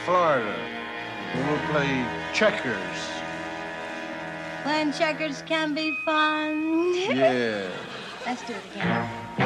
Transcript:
Florida. We'll play checkers. Playing checkers can be fun. Yeah. Let's do it again.